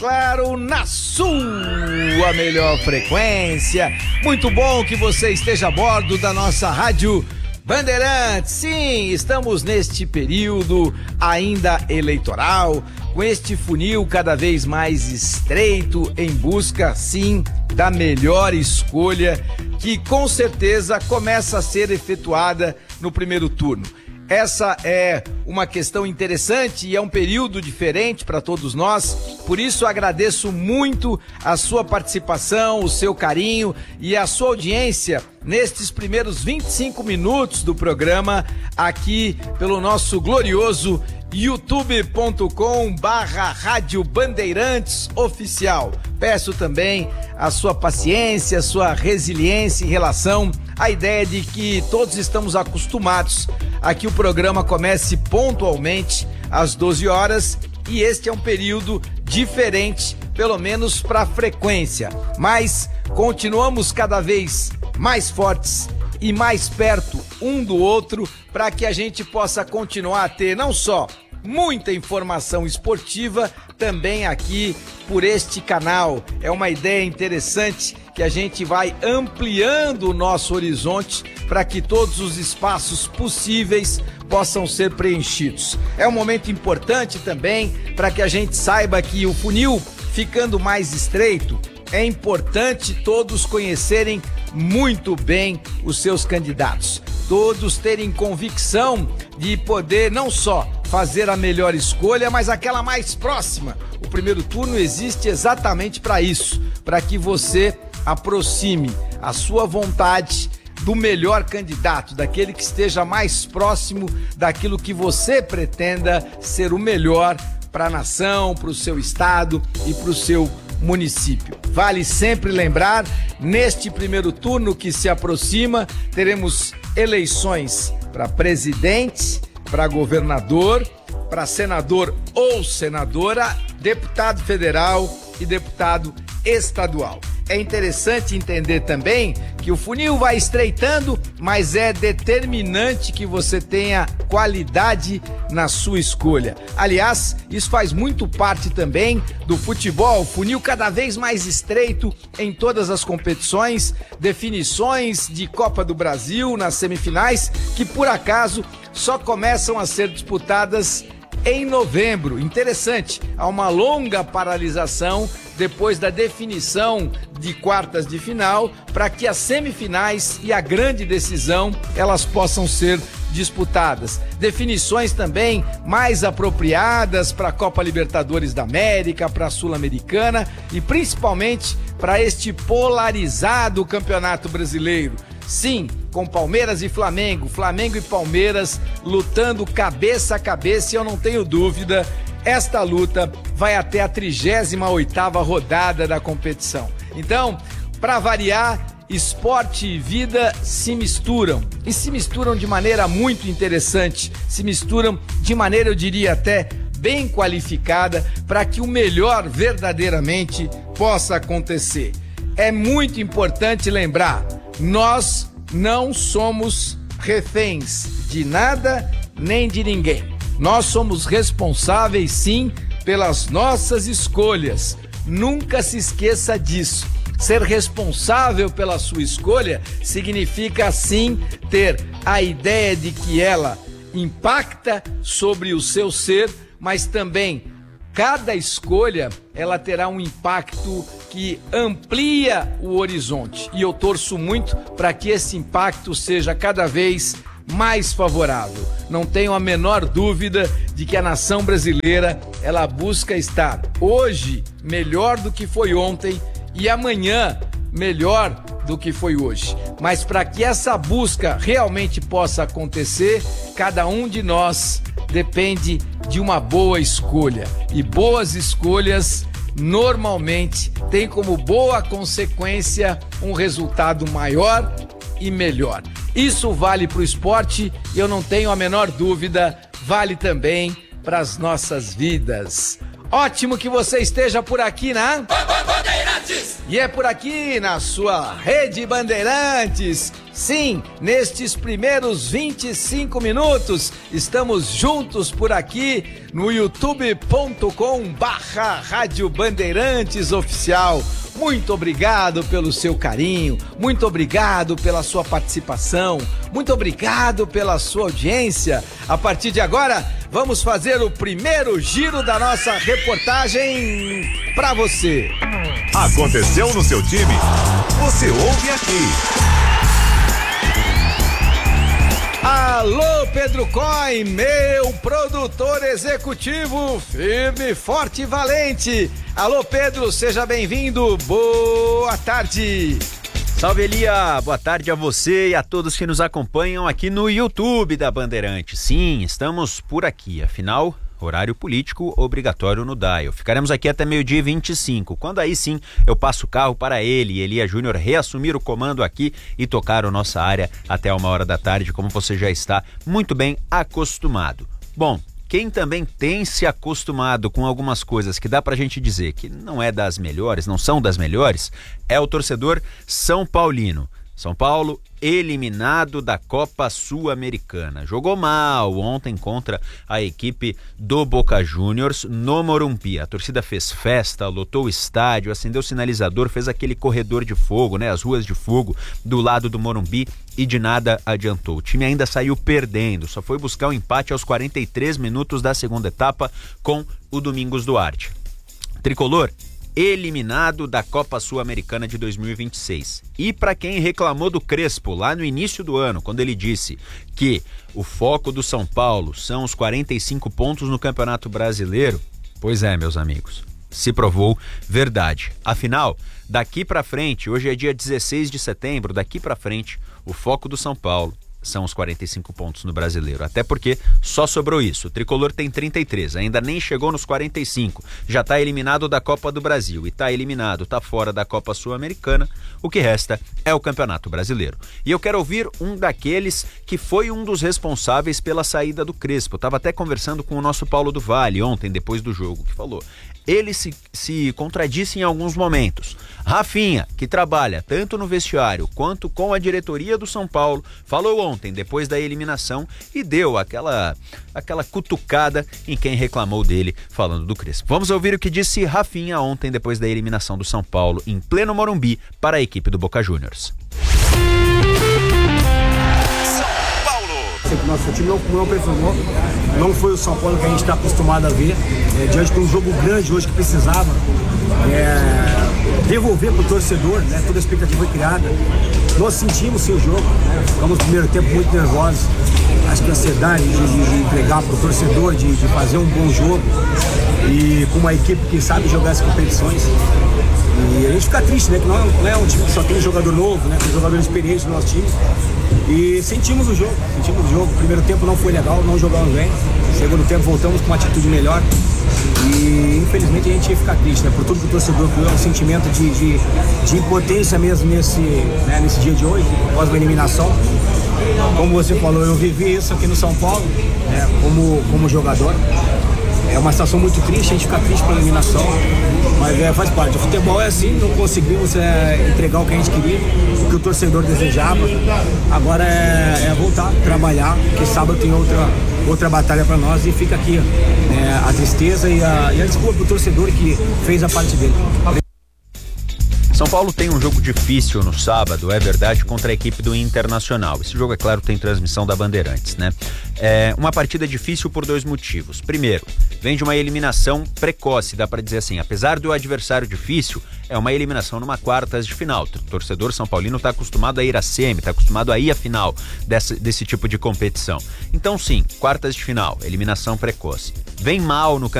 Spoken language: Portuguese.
claro, na sua melhor frequência. Muito bom que você esteja a bordo da nossa Rádio Bandeirantes. Sim, estamos neste período ainda eleitoral, com este funil cada vez mais estreito, em busca, sim, da melhor escolha, que com certeza começa a ser efetuada no primeiro turno. Essa é uma questão interessante e é um período diferente para todos nós, por isso agradeço muito a sua participação, o seu carinho e a sua audiência nestes primeiros 25 minutos do programa aqui pelo nosso glorioso youtube.com/Rádio Bandeirantes Oficial. Peço também a sua paciência, a sua resiliência em relação à ideia de que todos estamos acostumados a que o programa comece pontualmente às 12 horas e este é um período diferente, pelo menos para a frequência, mas continuamos cada vez mais fortes e mais perto um do outro para que a gente possa continuar a ter não só muita informação esportiva, também aqui por este canal. É uma ideia interessante que a gente vai ampliando o nosso horizonte para que todos os espaços possíveis possam ser preenchidos. É um momento importante também para que a gente saiba que o funil ficando mais estreito, é importante todos conhecerem muito bem os seus candidatos, todos terem convicção de poder não só fazer a melhor escolha, mas aquela mais próxima. O primeiro turno existe exatamente para isso, para que você aproxime a sua vontade do melhor candidato, daquele que esteja mais próximo daquilo que você pretenda ser o melhor para a nação, para o seu estado e para o seu município. Vale sempre lembrar, neste primeiro turno que se aproxima, teremos eleições para presidente, para governador, para senador ou senadora, deputado federal e deputado estadual. É interessante entender também que o funil vai estreitando, mas é determinante que você tenha qualidade na sua escolha. Aliás, isso faz muito parte também do futebol, funil cada vez mais estreito em todas as competições, definições de Copa do Brasil nas semifinais, que por acaso só começam a ser disputadas em novembro. Interessante, há uma longa paralisação depois da definição de quartas de final para que as semifinais e a grande decisão elas possam ser disputadas. Definições também mais apropriadas para a Copa Libertadores da América, para a Sul-Americana e principalmente para este polarizado Campeonato Brasileiro. Sim, com Palmeiras e Flamengo, Flamengo e Palmeiras lutando cabeça a cabeça e eu não tenho dúvida, esta luta vai até a 38ª rodada da competição. Então, para variar, esporte e vida se misturam e se misturam de maneira muito interessante, se misturam de maneira, eu diria até, bem qualificada para que o melhor verdadeiramente possa acontecer. É muito importante lembrar, nós não somos reféns de nada nem de ninguém. Nós somos responsáveis, sim, pelas nossas escolhas. Nunca se esqueça disso. Ser responsável pela sua escolha significa, sim, ter a ideia de que ela impacta sobre o seu ser, mas também cada escolha ela terá um impacto que amplia o horizonte. E eu torço muito para que esse impacto seja cada vez mais favorável. Não tenho a menor dúvida de que a nação brasileira ela busca estar hoje melhor do que foi ontem e amanhã melhor do que foi hoje. Mas para que essa busca realmente possa acontecer, cada um de nós depende de uma boa escolha. E boas escolhas normalmente têm como boa consequência um resultado maior e melhor. Isso vale para o esporte e eu não tenho a menor dúvida, vale também para as nossas vidas. Ótimo que você esteja por aqui, né? Bandeirantes! E é por aqui na sua Rede Bandeirantes. Sim, nestes primeiros 25 minutos, estamos juntos por aqui no youtube.com/Rádio Bandeirantes Oficial. Muito obrigado pelo seu carinho, muito obrigado pela sua participação, muito obrigado pela sua audiência. A partir de agora, vamos fazer o primeiro giro da nossa reportagem para você. Aconteceu no seu time? Você ouve aqui. Alô, Pedro Coy, meu produtor executivo, firme, forte e valente. Alô, Pedro, seja bem-vindo, boa tarde. Salve, Elia, boa tarde a você e a todos que nos acompanham aqui no YouTube da Bandeirantes. Sim, estamos por aqui, afinal, horário político obrigatório no Dial. Ficaremos aqui até 12h25, quando aí sim eu passo o carro para ele, Elia Júnior, reassumir o comando aqui e tocar a nossa área até 1h da tarde, como você já está muito bem acostumado. Bom, quem também tem se acostumado com algumas coisas que dá pra gente dizer que não é das melhores, não são das melhores, é o torcedor São Paulino. São Paulo eliminado da Copa Sul-Americana. Jogou mal ontem contra a equipe do Boca Juniors no Morumbi. A torcida fez festa, lotou o estádio, acendeu o sinalizador, fez aquele corredor de fogo, né, as ruas de fogo do lado do Morumbi e de nada adiantou. O time ainda saiu perdendo, só foi buscar o empate aos 43 minutos da segunda etapa com o Domingos Duarte. Tricolor eliminado da Copa Sul-Americana de 2026. E para quem reclamou do Crespo lá no início do ano, quando ele disse que o foco do São Paulo são os 45 pontos no Campeonato Brasileiro, pois é, meus amigos, se provou verdade. Afinal, daqui para frente, hoje é dia 16 de setembro, daqui para frente, o foco do São Paulo são os 45 pontos no Brasileiro, até porque só sobrou isso. O Tricolor tem 33, ainda nem chegou nos 45, já está eliminado da Copa do Brasil e está eliminado, está fora da Copa Sul-Americana. O que resta é o Campeonato Brasileiro. E eu quero ouvir um daqueles que foi um dos responsáveis pela saída do Crespo. Estava até conversando com o nosso Paulo do Vale ontem, depois do jogo, que falou: ele se contradisse em alguns momentos. Rafinha, que trabalha tanto no vestiário quanto com a diretoria do São Paulo, falou ontem, depois da eliminação, e deu aquela cutucada em quem reclamou dele, falando do Crespo. Vamos ouvir o que disse Rafinha ontem, depois da eliminação do São Paulo, em pleno Morumbi, para a equipe do Boca Juniors. Nosso time não performou, não foi o São Paulo que a gente está acostumado a ver, diante de um jogo grande hoje que precisava devolver para o torcedor, né, toda a expectativa foi criada. Nós sentimos sim o jogo, ficamos no primeiro tempo muito nervosos, acho que a ansiedade de entregar para o torcedor, de fazer um bom jogo e com uma equipe que sabe jogar as competições. E a gente fica triste, né? Que não é um time que só tem jogador novo, né? Tem jogador experiente no nosso time. E sentimos o jogo. O primeiro tempo não foi legal, não jogamos bem. Segundo tempo voltamos com uma atitude melhor. E infelizmente a gente fica triste, né? Por tudo que o torcedor criou, um sentimento de impotência mesmo nesse dia de hoje, após uma eliminação. Como você falou, eu vivi isso aqui no São Paulo, né? Como jogador. É uma situação muito triste, a gente fica triste pela eliminação, mas faz parte. O futebol é assim, não conseguimos entregar o que a gente queria, o que o torcedor desejava. Agora é voltar, trabalhar, porque sábado tem outra batalha para nós e fica aqui a tristeza e a desculpa pro torcedor que fez a parte dele. São Paulo tem um jogo difícil no sábado, é verdade, contra a equipe do Internacional. Esse jogo, é claro, tem transmissão da Bandeirantes, né? É uma partida difícil por dois motivos. Primeiro, vem de uma eliminação precoce, dá pra dizer assim. Apesar do adversário difícil, é uma eliminação numa quartas de final. O torcedor são paulino tá acostumado a ir à semi, tá acostumado a ir à final desse tipo de competição. Então sim, quartas de final, eliminação precoce. Vem mal no